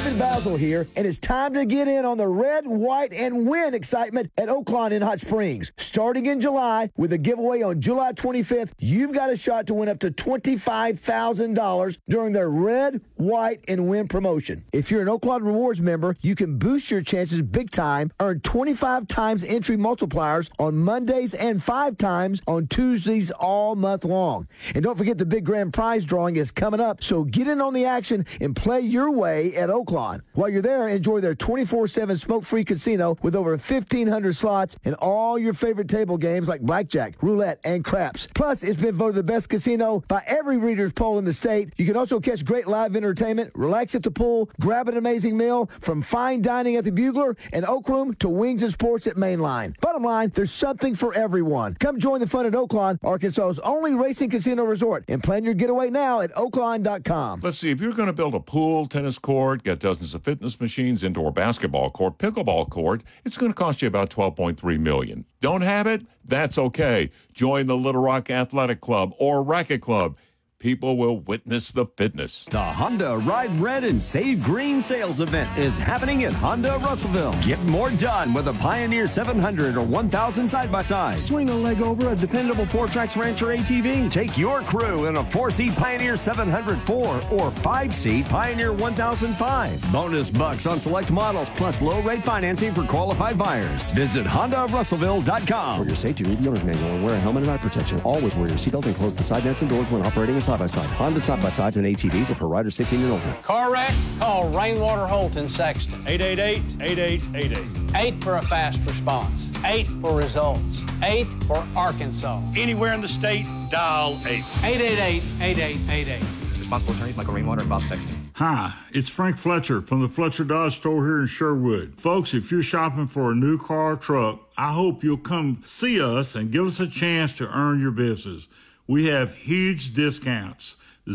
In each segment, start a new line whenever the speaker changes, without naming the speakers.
David Basil here, and it's time to get in on the red, white, and win excitement at Oaklawn in Hot Springs. Starting in July, with a giveaway on July 25th, you've got a shot to win up to $25,000 during their red, white, and win promotion. If you're an Oaklawn Rewards member, you can boost your chances big time, earn 25 times entry multipliers on Mondays and 5 times on Tuesdays all month long. And don't forget the big grand prize drawing is coming up, so get in on the action and play your way at Oaklawn. While you're there, enjoy their 24/7 smoke-free casino with over 1,500 slots and all your favorite table games like blackjack, roulette, and craps. Plus, it's been voted the best casino by every reader's poll in the state. You can also catch great live entertainment, relax at the pool, grab an amazing meal, from fine dining at the Bugler and Oak Room to Wings and Sports at Mainline. Bottom line, there's something for everyone. Come join the fun at Oaklawn, Arkansas's only racing casino resort, and plan your getaway now at oaklawn.com.
Let's see, if you're going to build a pool, tennis court, get dozens of fitness machines, indoor basketball court, pickleball court, it's going to cost you about $12.3 million. Don't have it? That's okay. Join the Little Rock Athletic Club or Racket Club. People will witness the fitness.
The Honda Ride Red and Save Green sales event is happening at Honda Russellville. Get more done with a Pioneer 700 or 1000 side-by-side. Swing a leg over a dependable 4Trax Rancher ATV. Take your crew in a 4-seat Pioneer 704 or 5-seat Pioneer 1005. Bonus bucks on select models plus low-rate financing for qualified buyers. Visit HondaRussellville.com. For your safety, read the owner's manual and wear a helmet and eye protection. Always wear your seatbelt and close the side nets and doors when operating a side-by-side. Honda side-by-sides and ATVs are for riders 16 and older.
Car wreck? Call Rainwater Holt in Sexton.
888-8888.
8 for a fast response. 8 for results. 8 for Arkansas.
Anywhere in the state, dial 8.
888-8888.
Responsible attorneys Michael Rainwater and Bob Sexton.
Hi, it's Frank Fletcher from the Fletcher Dodge store here in Sherwood. Folks, if you're shopping for a new car or truck, I hope you'll come see us and give us a chance to earn your business. We have huge discounts,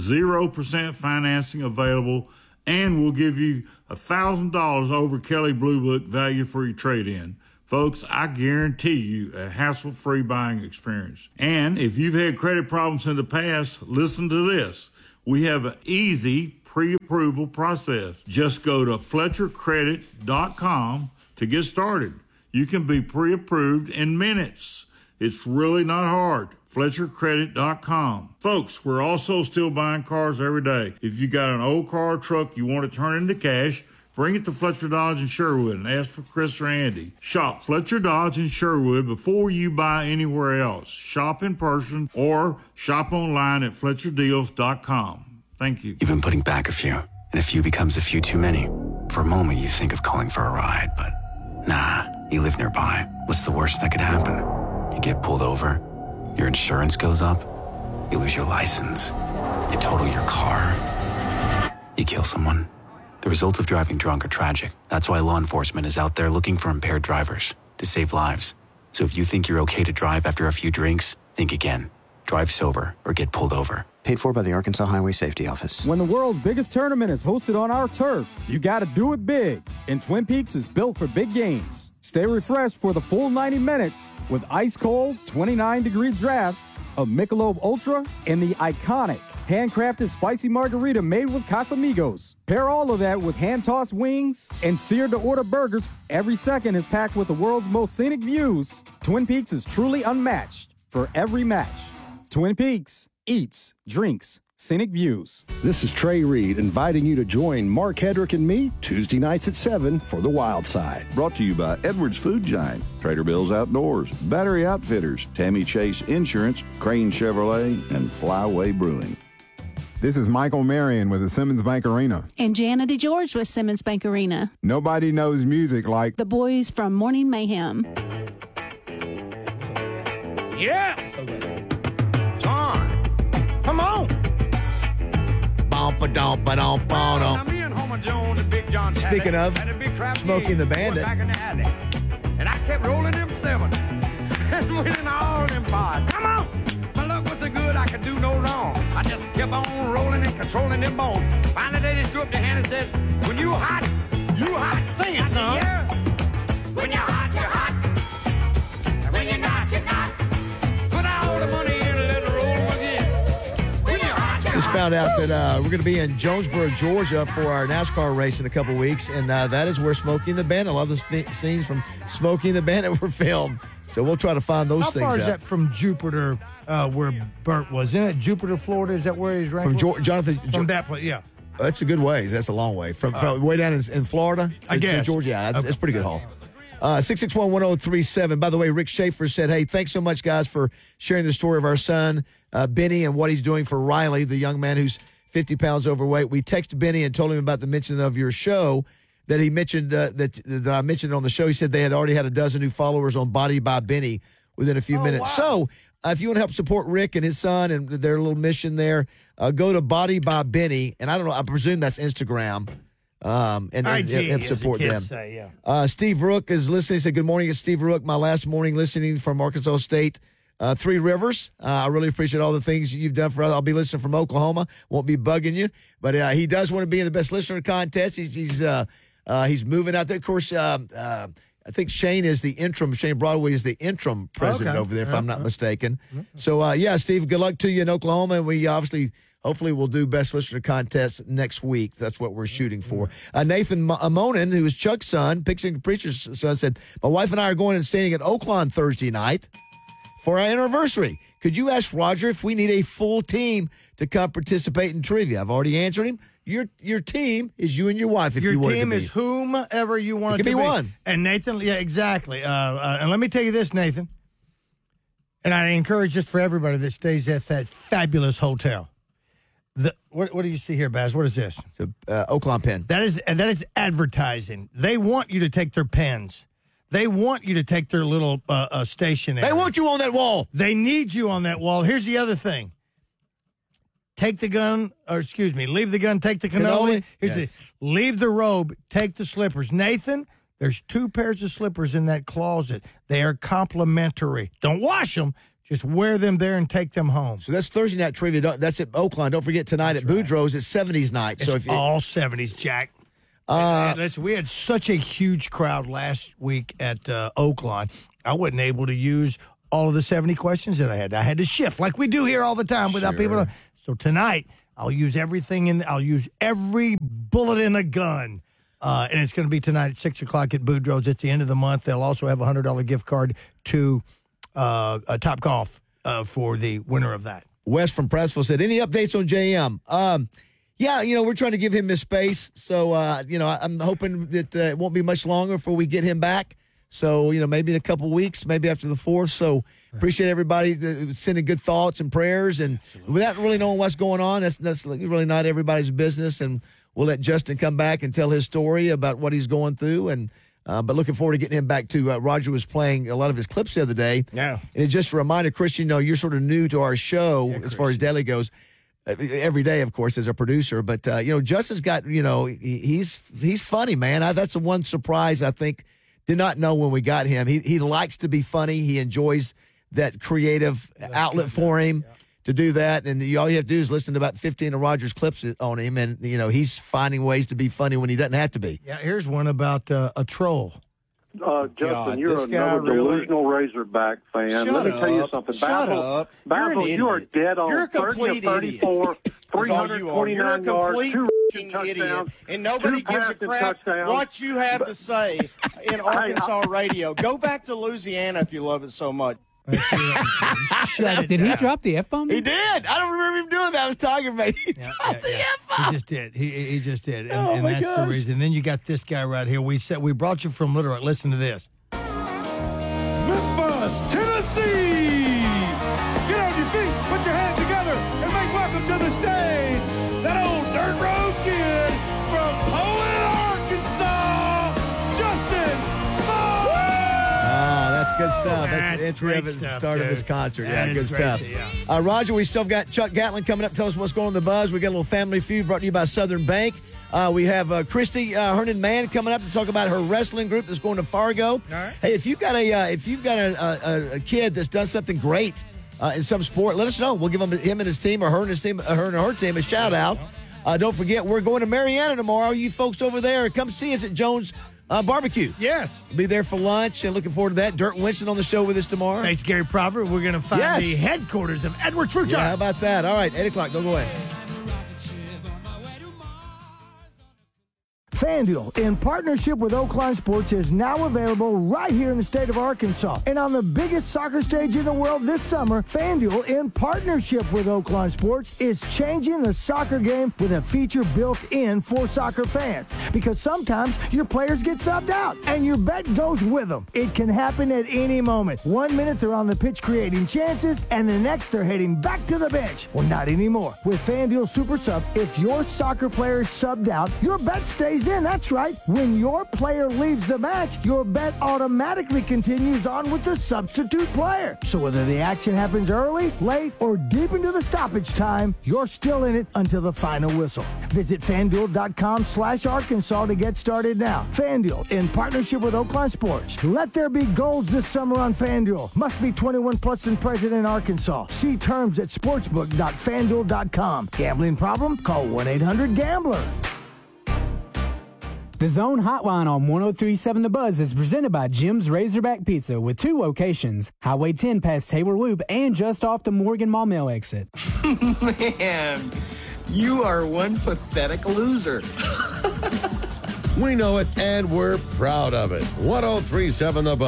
0% financing available, and we'll give you $1,000 over Kelley Blue Book value for your trade-in. Folks, I guarantee you a hassle-free buying experience. And if you've had credit problems in the past, listen to this. We have an easy pre-approval process. Just go to FletcherCredit.com to get started. You can be pre-approved in minutes. It's really not hard. FletcherCredit.com. Folks, we're also still buying cars every day. If you got an old car or truck you want to turn into cash, bring it to Fletcher Dodge in Sherwood and ask for Chris or Andy. Shop Fletcher Dodge in Sherwood before you buy anywhere else. Shop in person or shop online at FletcherDeals.com. Thank you.
You've been putting back a few, and a few becomes a few too many. For a moment, you think of calling for a ride, but nah, you live nearby. What's the worst that could happen? You get pulled over, your insurance goes up, you lose your license, you total your car, you kill someone. The results of driving drunk are tragic. That's why law enforcement is out there looking for impaired drivers to save lives. So if you think you're okay to drive after a few drinks, think again. Drive sober or get pulled over.
Paid for by the Arkansas Highway Safety Office.
When the world's biggest tournament is hosted on our turf, you gotta do it big. And Twin Peaks is built for big games. Stay refreshed for the full 90 minutes with ice-cold 29-degree drafts of Michelob Ultra and the iconic handcrafted spicy margarita made with Casamigos. Pair all of that with hand-tossed wings and seared-to-order burgers. Every second is packed with the world's most scenic views. Twin Peaks is truly unmatched for every match. Twin Peaks eats, drinks, scenic views.
This is Trey Reed inviting you to join Mark Hedrick and me Tuesday nights at 7 for The Wild Side.
Brought to you by Edwards Food Giant, Trader Bill's Outdoors, Battery Outfitters, Tammy Chase Insurance, Crane Chevrolet, and Flyway Brewing.
This is Michael Marion with the Simmons Bank Arena.
And Jana DeGeorge with Simmons Bank Arena.
Nobody knows music like
the boys from Morning Mayhem.
Yeah! Son, come on!
Speaking of Smokey and the Bandit.
And I kept rolling them 7 and winning all them bars. Come on! My luck was so good I could do no wrong. I just kept on rolling and controlling them bones. Finally they just threw up their hand and said, when you hot, you hot. Sing it, son. Yeah. When you're hot, you're hot. And when you're not, you're not. Put all the money in and let it roll again. When you're hot, you're hot.
found out that we're going to be in Jonesboro, Georgia for our NASCAR race in a couple weeks, and that is where Smokey and the Bandit, a lot of the scenes from Smokey and the Bandit were filmed. So we'll try to find those things out.
How far is that from Jupiter, where Burt was? Isn't it Jupiter, Florida? Is that where he's right?
From Jonathan?
From that place, yeah.
That's a good way. That's a long way. From way down in Florida to Georgia. Yeah, that's a pretty good haul. 661-1037. By the way, Rick Schaefer said, hey, thanks so much, guys, for sharing the story of our son, Benny, and what he's doing for Riley, the young man who's 50 pounds overweight. We texted Benny and told him about the mention of your show that he mentioned, that I mentioned on the show. He said they had already had a dozen new followers on Body by Benny within a few minutes. Wow. So if you want to help support Rick and his son and their little mission there, go to Body by Benny, and I don't know, I presume that's Instagram. And support them.
Say, yeah.
Steve Rook is listening. He said, good morning. It's Steve Rook. My last morning listening from Arkansas State. Three Rivers. I really appreciate all the things you've done for us. I'll be listening from Oklahoma. Won't be bugging you. But he does want to be in the Best Listener contest. He's moving out there. Of course, I think Shane Broadway is the interim president over there, if I'm not mistaken. So, Steve, good luck to you in Oklahoma. And we hopefully we'll do Best Listener contest next week. That's what we're shooting for. Nathan Monin, who is Chuck's son, Pixie Preacher's son, said, my wife and I are going and staying at Oaklawn Thursday night for our anniversary. Could you ask Roger if we need a full team to come participate in trivia? I've already answered him. Your team is you and your wife. If
your
you want
team
it to be.
Is whomever you want it to be.
It can be one.
And Nathan, yeah, exactly. And let me tell you this, Nathan. And I encourage this for everybody that stays at that fabulous hotel. What do you see here, Baz? What is this?
It's a Oaklawn pen.
That is advertising. They want you to take their pens. They want you to take their little stationery.
They want you on that wall.
They need you on that wall. Here's the other thing. Leave the gun, take the cannoli. Leave the robe, take the slippers. Nathan, there's 2 pairs of slippers in that closet. They are complimentary. Don't wash them. Just wear them there and take them home.
So that's Thursday night trivia. That's at Oaklawn. Don't forget tonight at Boudreaux's. It's 70s night.
It's all 70s, Jack. Listen, we had such a huge crowd last week at Oaklawn. I wasn't able to use all of the 70 questions that I had. I had to shift like we do here all the time without people. So tonight, I'll use everything I'll use every bullet in a gun. And it's going to be tonight at 6 o'clock at Boudreaux's. It's the end of the month. They'll also have a $100 gift card to Top Golf for the winner of that.
Wes from Pressville said, any updates on JM? We're trying to give him his space. So, I'm hoping that it won't be much longer before we get him back. So, maybe in a couple weeks, maybe after the 4th. So, appreciate everybody sending good thoughts and prayers. And without really knowing what's going on, that's really not everybody's business. And we'll let Justin come back and tell his story about what he's going through. And but looking forward to getting him back too. Roger was playing a lot of his clips the other day.
Yeah.
And it just reminded Christian, you're sort of new to our show as far as daily goes. Every day, of course, as a producer. But, Justin's got, he's funny, man. That's the one surprise I think. Did not know when we got him. He likes to be funny. He enjoys that creative outlet for him to do that. And all you have to do is listen to about 15 of Roger's clips on him. And, he's finding ways to be funny when he doesn't have to be.
Yeah, here's one about a troll.
Justin, you're another delusional Razorback fan. Let me tell you something. Basil, you are dead on.
You're a complete
34, 329 yards, 2 touchdowns,
and nobody gives a crap what you have to say in Arkansas radio. Go back to Louisiana if you love it so much.
Did he drop the F-bomb?
He did. I don't remember him doing that. I was talking about it. He dropped the F-bomb.
He just did. He just did. And that's the reason. And then you got this guy right here. We brought you from Little Rock. Listen to this.
Memphis, Tennessee. Get on your feet, put your hands together, and make welcome to the stage that old dirt road kid from Poland, Arkansas, Justin Moore.
That's good stuff. That's the entry of it, the start of this concert. Yeah, good stuff. Roger, we still got Chuck Gatlin coming up. Tell us what's going on in the buzz. We got a little family feud brought to you by Southern Bank. We have Christy Hernan-Mann coming up to talk about her wrestling group that's going to Fargo. All right. Hey, if you've got a kid that's done something great in some sport, let us know. We'll give him and his team or her and his team, her and her team a shout out. Don't forget, we're going to Mariana tomorrow. You folks over there, come see us at Jones Barbecue.
Yes.
Be there for lunch and looking forward to that. Dirt Winston on the show with us tomorrow.
Thanks, Gary Prover. We're going to find the headquarters of Edwards Fruit Jar.
Yeah, how about that? All right, 8 o'clock. Don't go away.
FanDuel, in partnership with Oakline Sports, is now available right here in the state of Arkansas. And on the biggest soccer stage in the world this summer, FanDuel, in partnership with Oakline Sports, is changing the soccer game with a feature built in for soccer fans. Because sometimes your players get subbed out, and your bet goes with them. It can happen at any moment. 1 minute they're on the pitch creating chances, and the next they're heading back to the bench. Well, not anymore. With FanDuel Super Sub, if your soccer player is subbed out, your bet stays in. That's right. When your player leaves the match, your bet automatically continues on with the substitute player. So whether the action happens early, late, or deep into the stoppage time, you're still in it until the final whistle. Visit FanDuel.com/Arkansas to get started now. FanDuel, in partnership with Oakland Sports. Let there be goals this summer on FanDuel. Must be 21 plus and present in Arkansas. See terms at sportsbook.fanduel.com. Gambling problem? Call 1-800-GAMBLER.
The Zone Hotline on 103.7 The Buzz is presented by Jim's Razorback Pizza with 2 locations, Highway 10 past Taylor Loop and just off the Morgan Maumelle exit.
Man, you are one pathetic loser.
We know it, and we're proud of it. 103.7 The Buzz.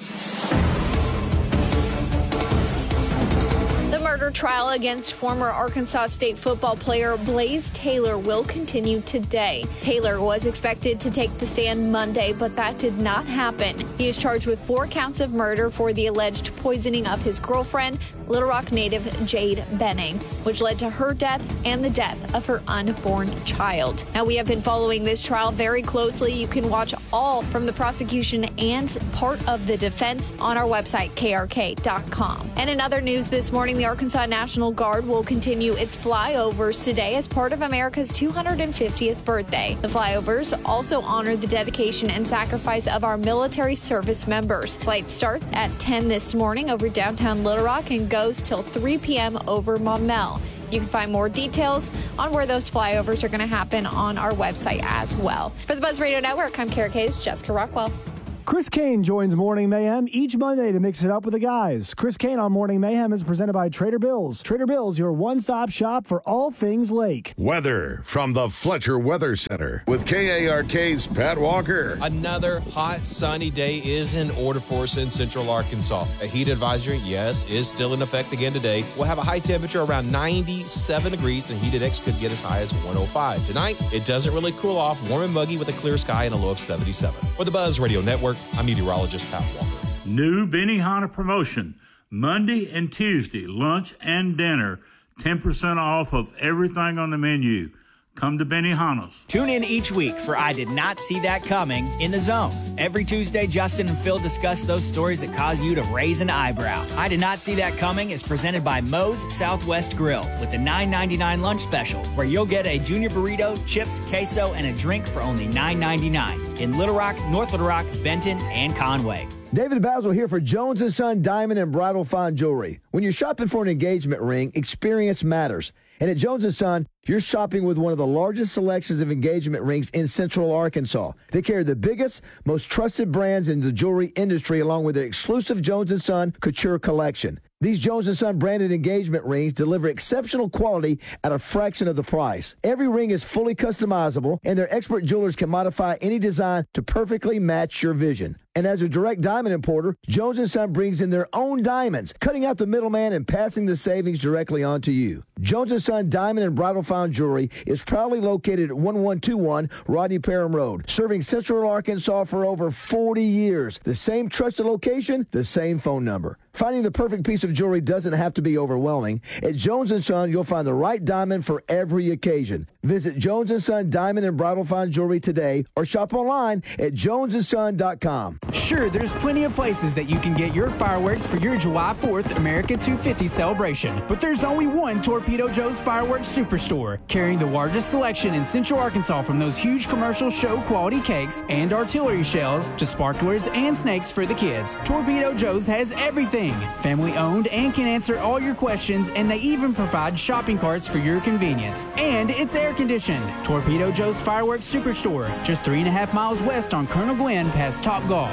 Trial against former Arkansas State football player Blaze Taylor will continue today. Taylor was expected to take the stand Monday, but that did not happen. He is charged with 4 counts of murder for the alleged poisoning of his girlfriend, Little Rock native Jade Benning, which led to her death and the death of her unborn child. Now, we have been following this trial very closely. You can watch all from the prosecution and part of the defense on our website, krk.com. And in other news this morning, the Arkansas National Guard will continue its flyovers today as part of America's 250th birthday. The flyovers also honor the dedication and sacrifice of our military service members. Flights start at 10 this morning over downtown Little Rock and goes till 3 p.m. over Maumelle. You can find more details on where those flyovers are going to happen on our website as well. For the Buzz Radio Network, I'm Kara Kayes, Jessica Rockwell.
Chris Kane joins Morning Mayhem each Monday to mix it up with the guys. Chris Kane on Morning Mayhem is presented by Trader Bill's. Trader Bill's, your one-stop shop for all things lake.
Weather from the Fletcher Weather Center with KARK's Pat Walker.
Another hot, sunny day is in order for us in Central Arkansas. A heat advisory, yes, is still in effect again today. We'll have a high temperature around 97 degrees. The heat index could get as high as 105. Tonight, it doesn't really cool off. Warm and muggy with a clear sky and a low of 77. For the Buzz Radio Network, I'm meteorologist Pat Walker.
New Benihana promotion. Monday and Tuesday, lunch and dinner, 10% off of everything on the menu. Come to Benihana's.
Tune in each week for I Did Not See That Coming in the Zone. Every Tuesday, Justin and Phil discuss those stories that cause you to raise an eyebrow. I Did Not See That Coming is presented by Moe's Southwest Grill with the $9.99 lunch special, where you'll get a junior burrito, chips, queso, and a drink for only $9.99 in Little Rock, North Little Rock, Benton, and Conway.
David Basil here for Jones & Son Diamond and Bridal Fine Jewelry. When you're shopping for an engagement ring, experience matters. And at Jones & Son, you're shopping with one of the largest selections of engagement rings in Central Arkansas. They carry the biggest, most trusted brands in the jewelry industry, along with their exclusive Jones & Son Couture collection. These Jones & Son branded engagement rings deliver exceptional quality at a fraction of the price. Every ring is fully customizable, and their expert jewelers can modify any design to perfectly match your vision. And as a direct diamond importer, Jones & Son brings in their own diamonds, cutting out the middleman and passing the savings directly on to you. Jones & Son Diamond and Bridal Fine Jewelry is proudly located at 1121 Rodney Parham Road, serving Central Arkansas for over 40 years. The same trusted location, the same phone number. Finding the perfect piece of jewelry doesn't have to be overwhelming. At Jones & Son, you'll find the right diamond for every occasion. Visit Jones & Son Diamond and Bridal Fine Jewelry today or shop online at jonesandson.com.
Sure, there's plenty of places that you can get your fireworks for your July 4th America 250 celebration. But there's only one Torpedo Joe's Fireworks Superstore, carrying the largest selection in Central Arkansas, from those huge commercial show quality cakes and artillery shells to sparklers and snakes for the kids. Torpedo Joe's has everything. Family owned and can answer all your questions, and they even provide shopping carts for your convenience. And it's air conditioned. Torpedo Joe's Fireworks Superstore, just 3.5 miles west on Colonel Glenn past Top Golf.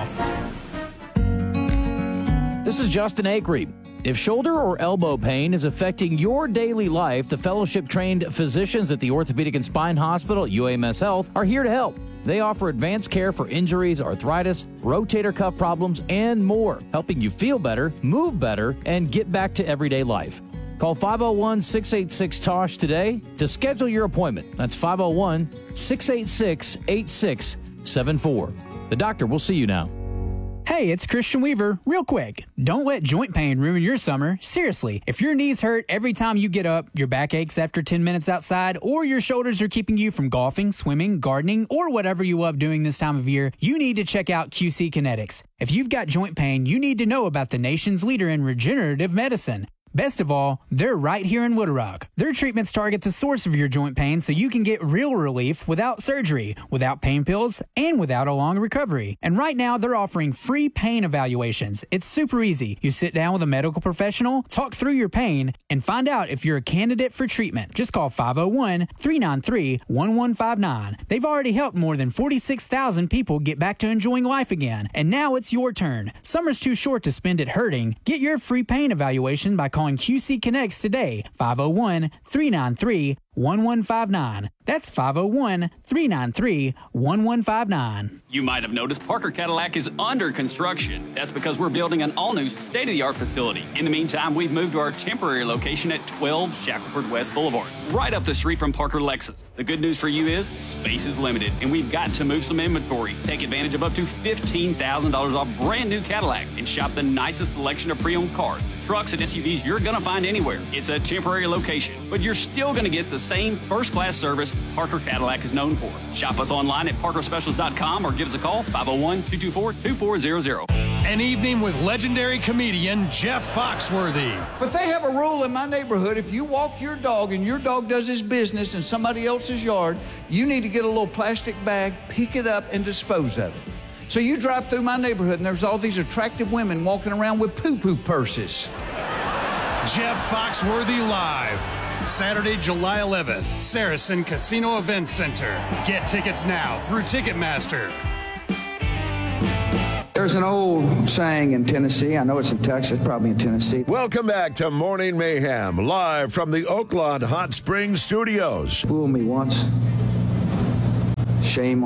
This is Justin Acree. If shoulder or elbow pain is affecting your daily life, the fellowship-trained physicians at the Orthopedic and Spine Hospital at UAMS Health are here to help. They offer advanced care for injuries, arthritis, rotator cuff problems, and more, helping you feel better, move better, and get back to everyday life. Call 501-686-TOSH today to schedule your appointment. That's 501-686-8674. The doctor will see you now.
Hey, it's Christian Weaver. Real quick, don't let joint pain ruin your summer. Seriously, if your knees hurt every time you get up, your back aches after 10 minutes outside, or your shoulders are keeping you from golfing, swimming, gardening, or whatever you love doing this time of year, you need to check out QC Kinetics. If you've got joint pain, you need to know about the nation's leader in regenerative medicine. Best of all, they're right here in Little Rock. Their treatments target the source of your joint pain so you can get real relief without surgery, without pain pills, and without a long recovery. And right now, they're offering free pain evaluations. It's super easy. You sit down with a medical professional, talk through your pain, and find out if you're a candidate for treatment. Just call 501-393-1159. They've already helped more than 46,000 people get back to enjoying life again. And now it's your turn. Summer's too short to spend it hurting. Get your free pain evaluation by calling QC Kinetics today, 501-393-1159. That's 501-393-1159.
You might have noticed Parker Cadillac is under construction. That's because we're building an all-new state-of-the-art facility. In the meantime, we've moved to our temporary location at 12 Shackelford West Boulevard, right up the street from Parker Lexus. The good news for you is space is limited, and we've got to move some inventory. Take advantage of up to $15,000 off brand new Cadillac and shop the nicest selection of pre-owned cars, trucks, and SUVs you're going to find anywhere. It's a temporary location, but you're still going to get the same first-class service Parker Cadillac is known for. Shop us online at parkerspecials.com or give us a call, 501-224-2400.
An evening with legendary comedian Jeff Foxworthy.
But they have a rule in my neighborhood. If you walk your dog and your dog does his business in somebody else's yard, you need to get a little plastic bag, pick it up, and dispose of it. So you drive through my neighborhood and there's all these attractive women walking around with poo-poo purses.
Jeff Foxworthy Live. Saturday, July 11th, Saracen Casino Event Center. Get tickets now through Ticketmaster.
There's an old saying in Tennessee. I know it's in Texas, probably in Tennessee.
Welcome back to Morning Mayhem, live from the Oaklawn Hot Springs Studios.
Fool me once. Shame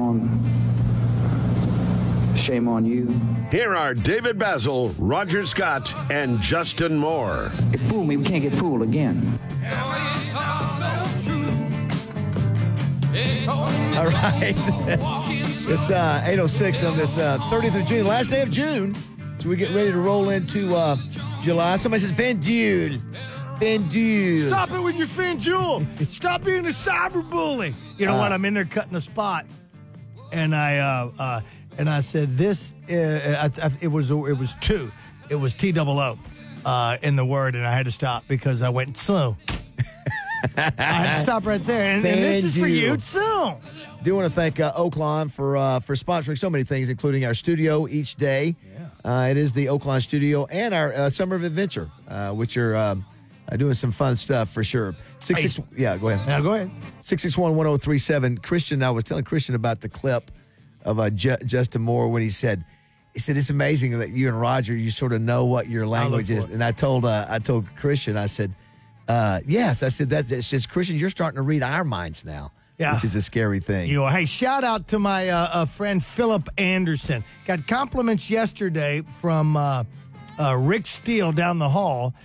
on you.
Here are David Basil, Roger Scott, and Justin Moore.
If fool me, we can't get fooled again.
All right. It's 8:06 on this 30th of June, last day of June. So we get ready to roll into July. Somebody says, Fendule.
Stop it with your Fendule. Stop being a cyberbully. You know what? I'm in there cutting a spot. And I said, this, it was two. It was T-double-O in the word, and I had to stop because I went, so. I had to stop right there. And this is for you, too.
Do want to thank Oaklawn for sponsoring so many things, including our studio each day. Yeah. It is the Oaklawn studio and our Summer of Adventure, which are doing some fun stuff for sure. Yeah, go ahead.
Yeah, go ahead.
661-1037. Christian, I was telling Christian about the clip of Justin Moore when he said it's amazing that you and Roger, you sort of know what your language is. And I told Christian, I said, yes. I said, it's just, Christian, you're starting to read our minds now. Yeah. Which is a scary thing.
Hey, shout out to my friend Philip Anderson. Got compliments yesterday from Rick Steele down the hall,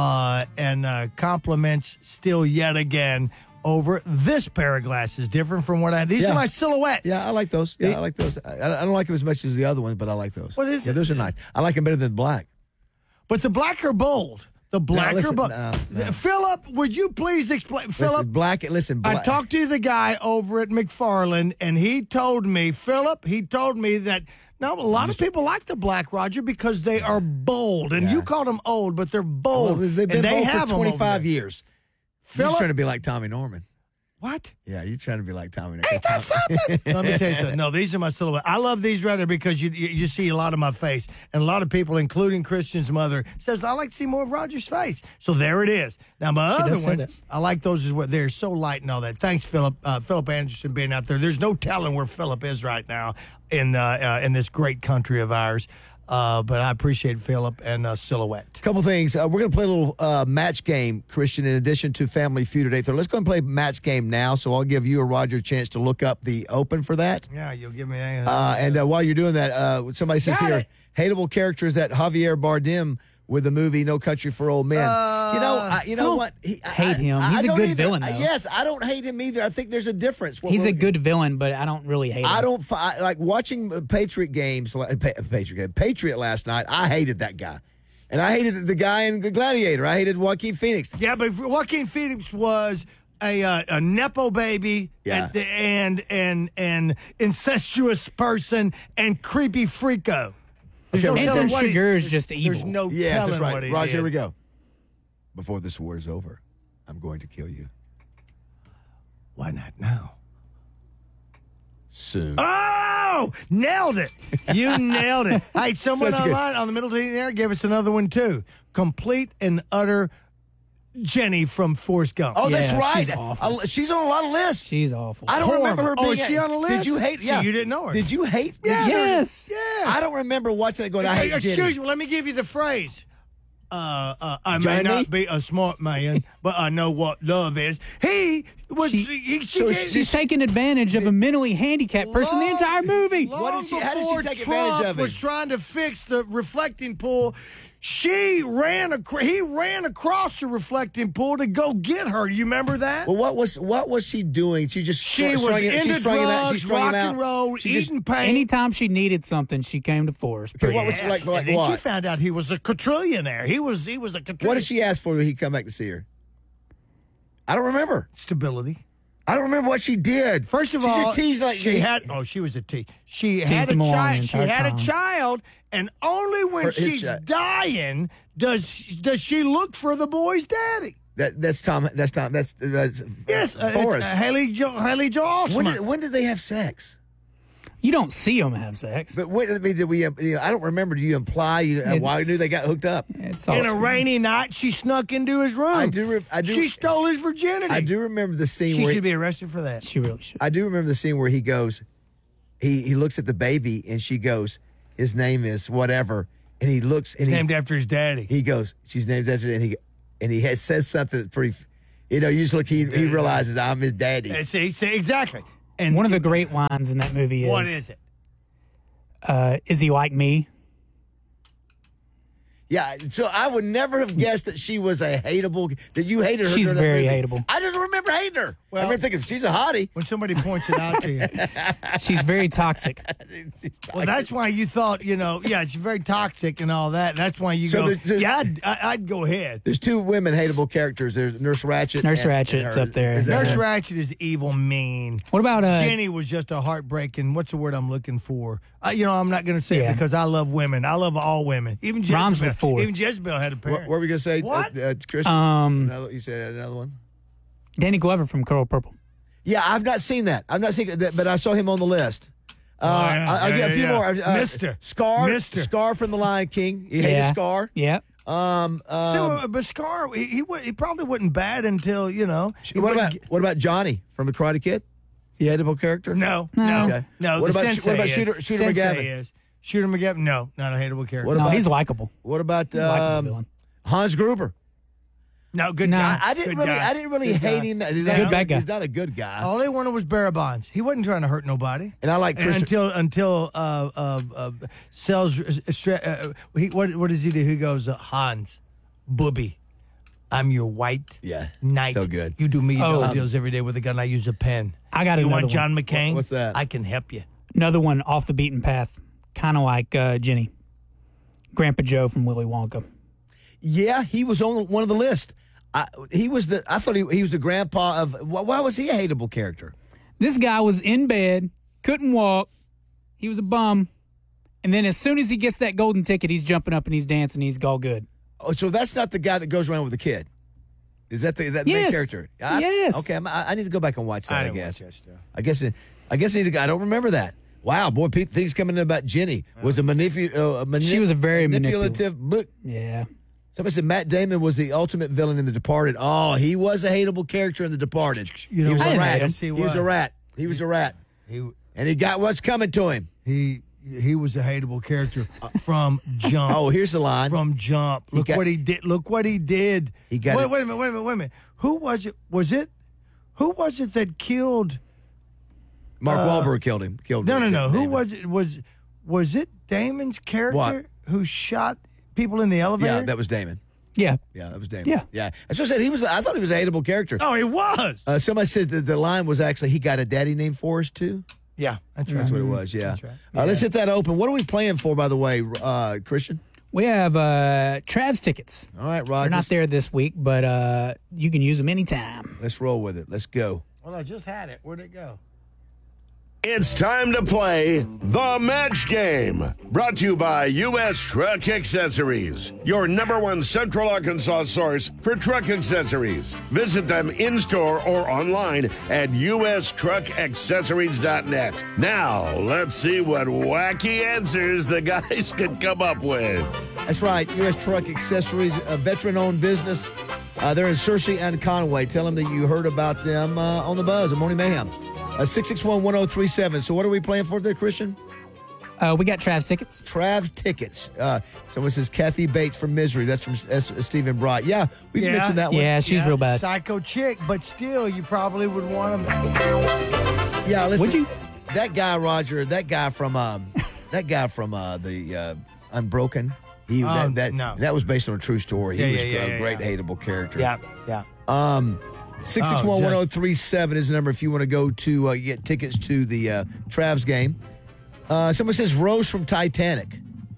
and compliments still yet again over this pair of glasses, different from what I had. These are my silhouettes.
Yeah, I like those. I like those. I don't like them as much as the other ones, but I like those.
What is it?
Those are nice. I like them better than black.
But the black are bold. The black are bold. No. Philip, would you please explain? Philip,
black.
I talked to the guy over at McFarland, and he told me that a lot of people like the black, Roger, because they are bold. And you called them old, but they're bold.
Well, they've been bold for 25 years.
Phillip?
You're just trying to be like Tommy Norman.
What?
Yeah, you're trying to be like Tommy Norman.
Ain't that something? Let me tell you something. No, these are my silhouette. I love these right here because you see a lot of my face. And a lot of people, including Christian's mother, says, I like to see more of Roger's face. So there it is. Now, my other ones, I like those as well. They're so light and all that. Thanks, Philip. Philip Anderson being out there. There's no telling where Philip is right now in this great country of ours. But I appreciate Philip and Silhouette.
Couple things. We're going to play a little match game, Christian, in addition to Family Feud at 8:30. Let's go and play match game now. So I'll give you or Roger a chance to look up the open for that.
Yeah, you'll give me
and while you're doing that, somebody says here, hateable characters that Javier Bardem with the movie No Country for Old Men. You know what?
Hate him. He's a good villain, though.
Yes, I don't hate him either. I think there's a difference.
He's a good villain, but I don't really hate him.
I don't like watching Patriot games. Patriot last night. I hated that guy, and I hated the guy in the Gladiator. I hated Joaquin Phoenix.
Yeah, but Joaquin Phoenix was a nepo baby, and incestuous person and creepy freako.
Anton Chigurh is just evil.
There's no
yes,
telling
that's right.
what he
Roger,
did.
here we go. Before this war is over, I'm going to kill you.
Why not now?
Soon.
Oh, nailed it. You nailed it. Hey, someone online on the Middle Team there gave us another one, too. Complete and utter Jenny from Forrest Gump.
Oh, that's right.
She's awful.
She's on a lot of lists.
She's awful.
I don't remember her being.
Oh, is she on the list?
Did you hate? Yeah,
so you didn't know her.
Did you hate?
Yes.
I don't remember watching it going. I hate Jenny.
Excuse me. Let me give you the phrase. I may not be a smart man, but I know what love is.
She's taking advantage of a mentally handicapped person the entire movie.
How did she take advantage of it?
Was trying to fix the reflecting pool. He ran across the reflecting pool to go get her. You remember that?
Well, what was she doing? She was
into drugs, rock and roll, eating paint.
Anytime she needed something, she came to Forrest.
Okay, what was she like?
And then she found out he was a quadrillionaire. He was a quadrillionaire.
What did she ask for that he come back to see her? I don't remember.
Stability.
I don't remember what she did.
First of
she
all,
just teased like
she was a tease. She had a child. She had a child, and only when she's dying does she look for the boy's daddy.
That's Tom. That's
yes.
Forrest.
Haley Joel Osment.
When did they have sex?
You don't see them have sex.
But when did we? I don't remember. Do you imply why you knew they got hooked up?
In a rainy night, she snuck into his room.
I do.
She stole his virginity.
I do remember the scene.
She should be arrested for that.
She really should.
I do remember the scene where he goes. He looks at the baby and she goes, "His name is whatever," and he looks and
named after his daddy.
He goes, "She's named after," and he says something pretty. You just look. He realizes I'm his daddy.
See, exactly.
And one of the great lines in that movie is,
what is it?
Is he like me?
Yeah, so I would never have guessed that she was a hateable, that you hated her.
She's very hateable.
I just remember hating her. I remember thinking, she's a hottie.
When somebody points it out to you.
She's very toxic.
Well, that's why you thought, she's very toxic and all that. That's why you go, I'd go ahead.
There's two women hateable characters. There's Nurse Ratched.
Nurse Ratched's up there.
Nurse Ratched is evil, mean.
What about
Jenny was just a heartbreaking, what's the word I'm looking for? I'm not going to say it because I love women. I love all women. Even Jezebel.
Rhymes with 4.
Even Jezebel had a parent.
What were we going to say?
What?
Chris? You said another one?
Danny Glover from Color Purple.
Yeah, I've not seen that. I've not seen that, but I saw him on the list. I'll get a few more.
Mister.
Scar from The Lion King. You hated Scar?
Yeah.
But Scar, he probably wasn't bad until,
What about Johnny from The Karate Kid? He a hateable character?
No.
Okay.
No.
What about Shooter McGavin?
Shooter McGavin? No, not a hateable character.
No, he's likable.
What about Hans Gruber?
No, good guy.
I didn't really hate him.
Good bad guy.
He's not a good guy.
All they wanted was bearer bonds. He wasn't trying to hurt nobody.
And I like
until sells. What does he do? He goes, Hans, booby. I'm your white knight.
So good.
You do me deals every day with a gun. I use a pen.
I got
you
another
want John McCain?
What's that?
I can help you.
Another one off the beaten path, kind of like Jenny. Grandpa Joe from Willy Wonka.
Yeah, he was on one of the list. I thought he was the grandpa of. Why was he a hateable character?
This guy was in bed, couldn't walk. He was a bum, and then as soon as he gets that golden ticket, he's jumping up and he's dancing. He's all good.
Oh, so that's not the guy that goes around with the kid. Is that the main character?
Yes.
Okay, I need to go back and watch that.
I guess. Watch that stuff.
I guess I don't remember that. Wow, boy, things coming in about Jenny was a
she was a very
manipulative.
Yeah.
Somebody said Matt Damon was the ultimate villain in The Departed. Oh, he was a hateable character in The Departed. He was a rat. He was a rat. And he got what's coming to him.
He he was a hateable character from jump.
Oh, here's the line.
From jump. Look what he did. Look what he did.
He got
wait a minute. Who was it? Who was it that killed?
Mark Wahlberg killed him.
No. Who was it? Was it Damon's character who shot people in the elevator?
Yeah, that was Damon.
Yeah.
Yeah, that was Damon.
Yeah.
Yeah. That's what I said. I thought he was a hateable character.
Oh, he was.
Somebody said that the line was actually, he got a daddy named Forrest, too.
Yeah, that's right.
That's what it was, yeah.
That's right.
All right, let's hit that open. What are we playing for, by the way, Christian?
We have Trav's tickets.
All right, Roger.
They're not there this week, but you can use them anytime.
Let's roll with it. Let's go.
Well, I just had it. Where'd it go?
It's time to play The Match Game. Brought to you by U.S. Truck Accessories, your #1 Central Arkansas source for truck accessories. Visit them in-store or online at ustruckaccessories.net. Now, let's see what wacky answers the guys can come up with.
That's right. U.S. Truck Accessories, a veteran-owned business. They're in Searcy and Conway. Tell them that you heard about them on the Buzz, at Morning Mayhem. 661-1037. So what are we playing for there, Christian?
We got Trav's tickets.
Trav's tickets. Someone says Kathy Bates from Misery. That's from Stephen Bright. Yeah, we can mention that one.
Yeah, she's real bad.
Psycho chick, but still, you probably would want them.
Yeah, listen.
Would you?
That guy, Roger, that guy from the Unbroken. That was based on a true story. He was a great hateable character.
Yeah.
661-1037 is the number if you want to go to get tickets to the Travs game. Someone says Rose from Titanic.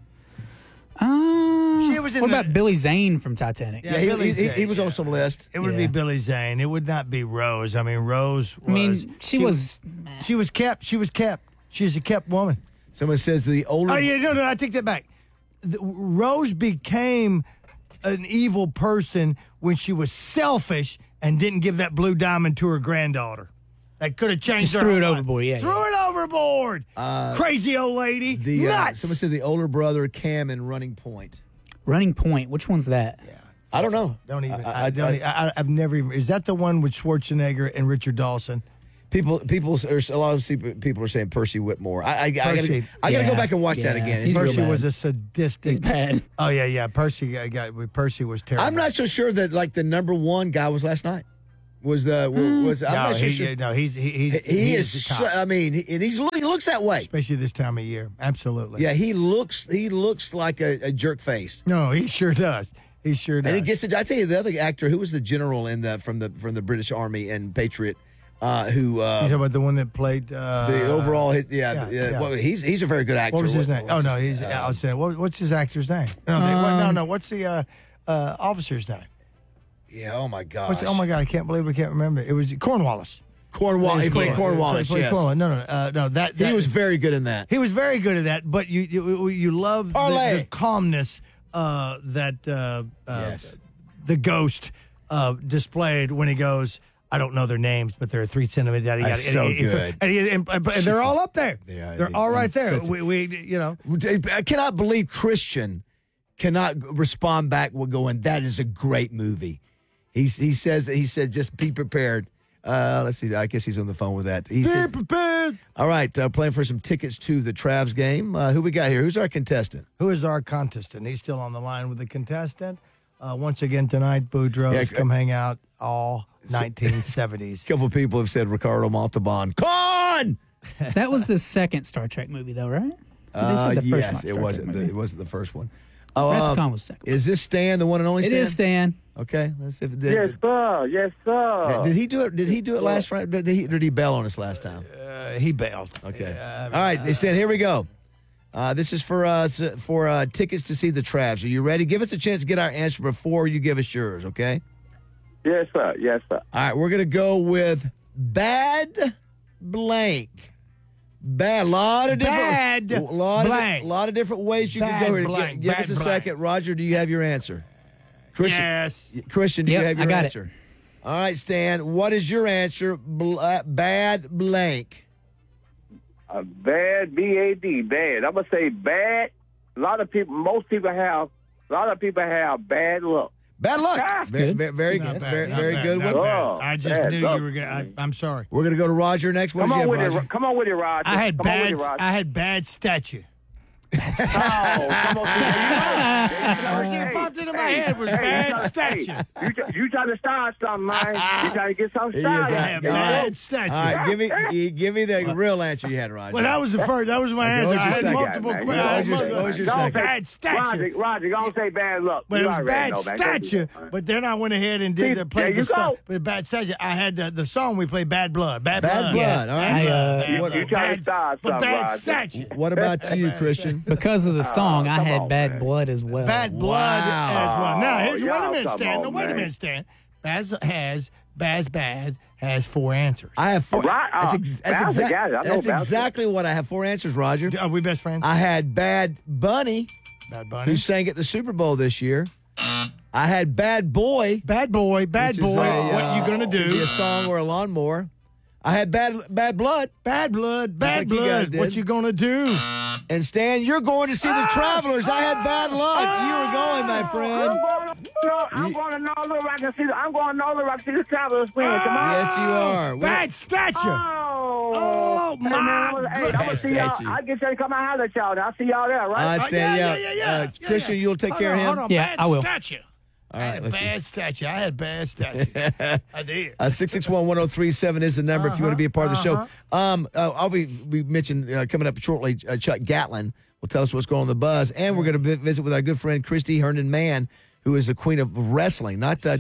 What
about Billy Zane from Titanic?
Yeah, he was on some list.
It would be Billy Zane. It would not be Rose. I mean, Rose was...
she was
kept. She was kept. She's a kept woman.
Someone says the older...
Oh, yeah, no, I take that back. Rose became an evil person when she was selfish and didn't give that blue diamond to her granddaughter. That could have changed her
threw it
life.
overboard, yeah.
Threw it overboard. Crazy old lady. Nuts.
Someone said the older brother, Cam, in Running Point.
Running Point. Which one's that? Yeah.
I don't know.
I've never even... Is that the one with Schwarzenegger and Richard Dawson?
A lot of people are saying Percy Whitmore. I gotta go back and watch that again.
Percy was a sadistic.
He's bad.
Oh yeah. Percy was terrible.
I'm not so sure that like the #1 guy was last night. I'm not so sure.
No, he
is. He looks that way,
especially this time of year. Absolutely.
Yeah, he looks like a jerk face.
No, he sure does. He sure does.
And he gets it. I tell you, the other actor who was the general from the British Army and Patriot.
You talking about the one that played
the overall? Well, he's a very good actor.
What was his name? I was saying, what's his actor's name? No. What's the officer's name?
Yeah. Oh my gosh.
Oh my God! I can't believe we can't remember. It was Cornwallis.
He played Cornwallis. Yes.
No. That
he was very good in that.
He was very good at that. But you love the calmness that the ghost displayed when he goes. I don't know their names, but there are 3 centimeters.
That's so good.
And they're all up there. They're all right there.
I cannot believe Christian cannot respond back with going, that is a great movie. He said, just be prepared. Let's see. I guess he's on the phone with that. Be
prepared.
All right. Playing for some tickets to the Travs game. Who we got here? Who's our contestant?
Who is our contestant? He's still on the line with the contestant. Once again tonight, Boudreaux's come hang out all 1970s.
A couple of people have said Ricardo Montalban. Con!
That was the second Star Trek movie, though, right?
Yes, it wasn't. It wasn't the first one.
Con was second.
Is this Stan, the one and only Stan?
It is Stan.
Okay, let's see if it
did. Yes, sir.
Did he do it? Did he do it last Friday? Did he bail on us last time?
He bailed.
Okay. All right, Stan. Here we go. This is for tickets to see the Travs. Are you ready? Give us a chance to get our answer before you give us yours. Okay.
Yes, sir.
All right, we're gonna go with bad blank. Bad. A lot of different ways you can go here. Give us a second. Roger, do you have your answer? Christian,
yes.
Christian, do you have your answer? All right, Stan, what is your answer? Bad blank.
Bad, B-A-D, bad. I'm going to say bad. Most people have bad luck.
Bad luck. Very good. Very good.
I just knew you were going to. I'm sorry.
We're going to go to Roger next.
Come on with it, Roger.
I had bad statue.
Oh, come on.
First thing that popped into my head was bad statue.
You trying to start something, man. You trying to get something started.
Bad statue.
All right, give me the real answer you had, Roger.
Well, that was the first. That was my answer. I had multiple questions.
What was your second?
Bad statue.
Roger, don't say bad luck.
But it was bad statue. But then I went ahead and did play the song. With bad statue, I had the song we played, Bad Blood. Bad Blood.
All right.
You trying to start something,
bad statue.
What about you, Christian?
Because of the song, I had Bad Blood as well.
Bad Blood as well. Now, wait a minute, Stan. Baz has 4 answers.
I have 4. That's
exactly
exactly what I have. 4 answers, Roger.
Are we best friends?
I had Bad Bunny, who sang at the Super Bowl this year. I had Bad Boy.
Bad Boy. What you gonna do?
Be a song or a lawnmower. I had Bad Blood.
Bad Blood. What you gonna do?
And Stan, you're going to see the Travelers. I had Bad Luck. You were going, my friend.
I'm going to Northern Rock and see the Travelers win. Come on.
Yes, you are.
Bad statue.
Oh
my
Hey, I'm gonna see y'all. I get ready to come out holler at y'all. I'll see y'all there, right?
Stan, yeah. Christian, you'll take care of him.
Hold on.
Yeah, I will.
Statue.
All right,
I had bad statue. I did.
661-1037 is the number if you want to be a part of the show. We mentioned coming up shortly, Chuck Gatlin will tell us what's going on in the Buzz, and we're going to visit with our good friend Christy Herndon-Mann, who is the queen of wrestling, not the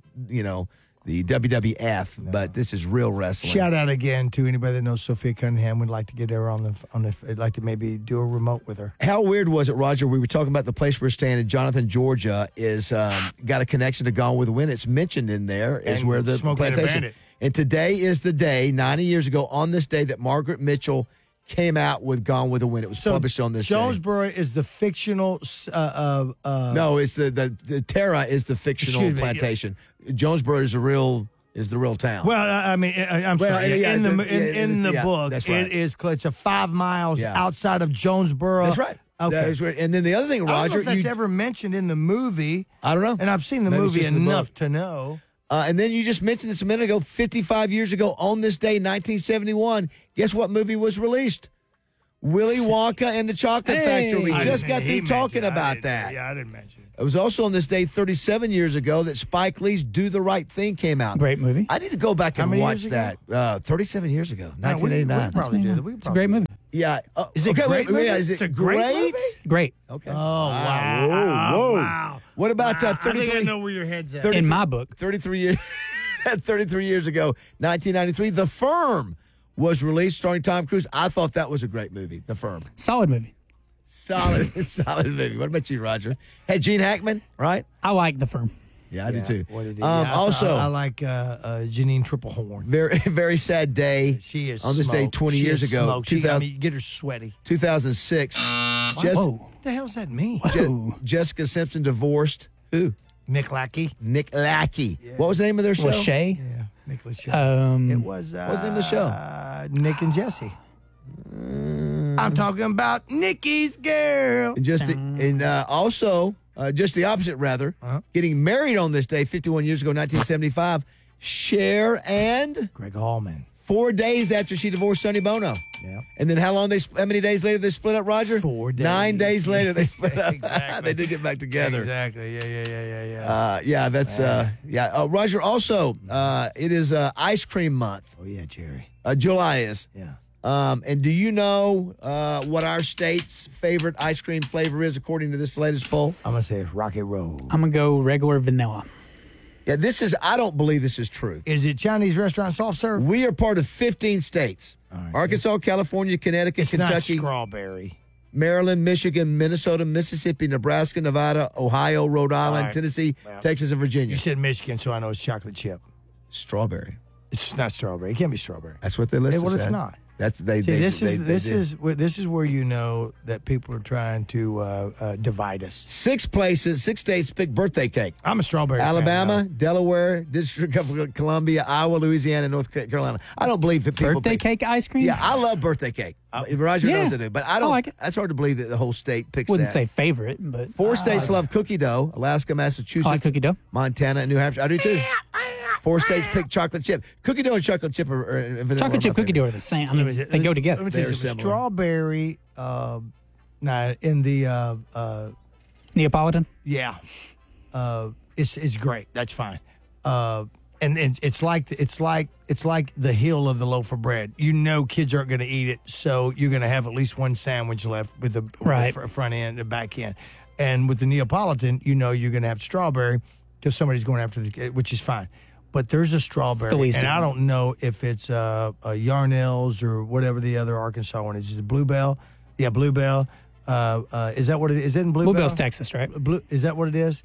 WWF, but this is real wrestling.
Shout out again to anybody that knows Sophia Cunningham. Would like to get her on the. I'd like to maybe do a remote with her.
How weird was it, Roger? We were talking about the place we're staying in. Jonathan, Georgia, is got a connection to Gone with the Wind. It's mentioned in there. Is where the plantation. And today is the day, 90 years ago, on this day that Margaret Mitchell came out with Gone with the Wind. It was published on this day.
Jonesboro is the fictional.
No, it's the Tara is the fictional plantation. Jonesboro is the real town.
Well, I mean, I'm sorry. In the book,
that's right.
it's 5 miles outside of Jonesboro.
That's right.
Okay.
That is right. And then the other thing, Roger,
I don't know if that's ever mentioned in the movie.
I don't know.
And I've seen the
Maybe
movie enough
to
know.
And then you just mentioned this a minute ago, 55 years ago, on this day, 1971, guess what movie was released? Willy Wonka and the Chocolate Factory. We just got through talking about that.
Yeah, I didn't mention it.
It was also on this day 37 years ago that Spike Lee's Do the Right Thing came out.
Great movie.
I need to go back and watch that. 37 years ago, 1989.
We probably did.
It's a great movie.
Yeah.
Is it great?
Is it
it's a great movie?
Great.
Okay.
Oh, wow.
Whoa.
Wow.
What about 33?
I think I know where your head's at.
In my book.
33 years. 33 years ago, 1993, The Firm was released, starring Tom Cruise. I thought that was a great movie, The Firm.
Solid movie.
Solid movie. What about you, Roger? Hey, Gene Hackman, right?
I like The Firm.
Yeah, I do too.
What it is.
Also,
I like Janine Triplehorn.
Very, very sad day.
She is
on this day 20 years ago.
Get her sweaty.
2006.
What the hell does that mean?
Jessica Simpson divorced who?
Nick Lackey.
Yeah. What was the name of their show?
Lachey.
Yeah, Nick Lachey. It was.
What was the name of the show?
Nick and Jesse. I'm talking about Nikki's girl.
And also, just the opposite, rather. Getting married on this day, 51 years ago, 1975. Cher and
Greg Allman.
4 days after she divorced Sonny Bono.
Yeah.
And then how many days later they split up, Roger?
4 days.
9 days later they split up.
Exactly.
They did get back together.
Exactly. Yeah.
That's Roger, also, it is Ice Cream Month.
Oh, yeah, Jerry.
July is.
Yeah.
And do you know what our state's favorite ice cream flavor is according to this latest poll?
I'm going to say it's Rocky Road.
I'm going to go regular vanilla.
Yeah, I don't believe this is true.
Is it Chinese restaurant soft serve?
We are part of 15 states.
Right,
Arkansas, California, Connecticut,
it's
Kentucky.
Not strawberry.
Maryland, Michigan, Minnesota, Mississippi, Nebraska, Nevada, Ohio, Rhode Island, Tennessee, Texas, and Virginia.
You said Michigan, so I know it's chocolate chip.
Strawberry.
It's not strawberry. It can't be strawberry.
That's what they listed.
Well, it's not. This is where you know that people are trying to divide us.
6 states pick birthday cake.
I'm a strawberry
Alabama,
fan,
Delaware, District of Columbia, Iowa, Louisiana, North Carolina. I don't believe that people
birthday cake ice cream.
Yeah, I love birthday cake. Roger knows I do, but I don't.
like it.
That's hard to believe that the whole state picks
Wouldn't
that.
say favorite, but
4 states love cookie dough: Alaska, Massachusetts,
I like cookie dough.
Montana, and New Hampshire. I do too. 4 states pick chocolate chip. Cookie dough and chocolate chip are
chocolate chip cookie dough are the same. I mean, they go together.
Let me tell you something. Strawberry Nah, in the
Neapolitan.
Yeah, it's great. That's fine. And it's like the heel of the loaf of bread. You know, kids aren't going to eat it, so you're going to have at least one sandwich left with the front end, the back end. And with the Neapolitan, you know you're going to have strawberry because somebody's going after the, which is fine. But there's a strawberry, and I don't know if it's a Yarnell's or whatever the other Arkansas one is. Is it Bluebell? Yeah, Bluebell. Is that what it is? Is it in Bluebell?
Bluebell's Texas, right?
Is that what it is?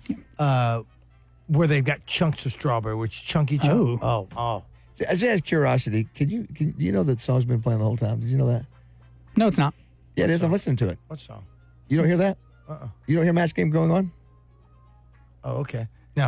Where they've got chunks of strawberry, which chunky chunk. Oh.
I just have curiosity. Do you know that song's been playing the whole time? Did you know that?
No, it's not.
Yeah, it is. I'm listening to it.
What song?
You don't hear that? You don't hear Match Game going on?
Oh, okay. No.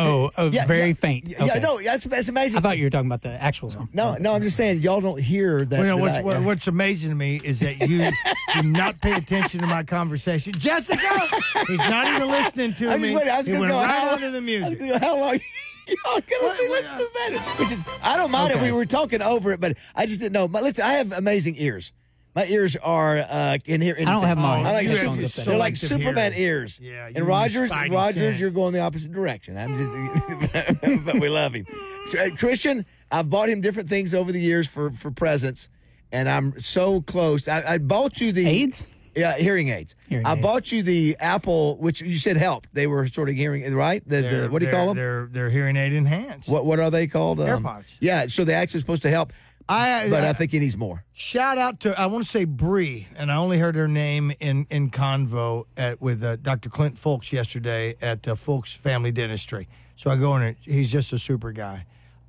Very faint. Okay.
Yeah, no, that's amazing.
I thought you were talking about the actual song.
No, I'm just saying y'all don't hear that.
Well, what's amazing to me is that you do not pay attention to my conversation. Jessica, he's not even listening to me.
I was
he went right on to the music.
How long? Y'all gonna be listening to that? Which is, I don't mind if we were talking over it, but I just didn't know. Listen, I have amazing ears. My ears are in here.
I don't have mine.
They're like Superman ears.
Yeah.
And Rogers, you're going the opposite direction. I'm just, but we love him. Christian, I've bought him different things over the years for presents, and I'm so close. I bought you the
AIDS.
Yeah, hearing aids. I bought you the Apple, which you said helped. They were sort of hearing, right? What do you call them?
They're hearing aid enhanced.
What are they called?
AirPods.
Yeah, so they're actually supposed to help. But I think he needs more.
Shout out to, I want to say Bree, and I only heard her name in convo with Dr. Clint Fulks yesterday at Fulks Family Dentistry. So I go in, and he's just a super guy.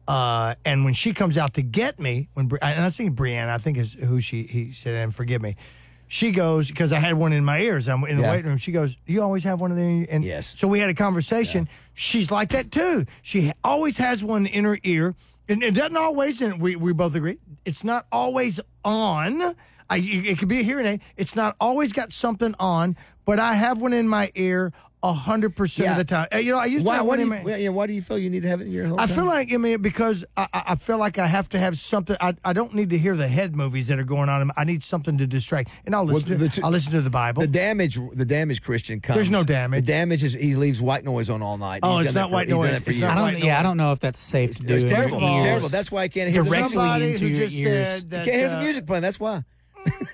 And when she comes out to get me, and I think Brianna, I think is who he said, and forgive me. She goes, because I had one in my ears. I'm in the waiting room. She goes, you always have one of them? And
yes.
So we had a conversation. Yeah. She's like that too. She always has one in her ear. And it doesn't always, and we both agree, it's not always on. It could be a hearing aid. It's not always got something on, but I have one in my ear 100% of the time. I used to have one in my ear.
Why do you feel you need to have it in your whole
I
time?
feel like, because I feel like I have to have something. I don't need to hear the head movies that are going on. I need something to distract. And I'll listen to the Bible.
The damage, Christian, comes.
There's no damage.
The damage is he leaves white noise on all night.
Oh, it's not white noise.
I don't know if that's safe to do.
It's terrible. It's terrible. That's why I can't hear
directly into your ears.
You can't hear the music playing. That's why.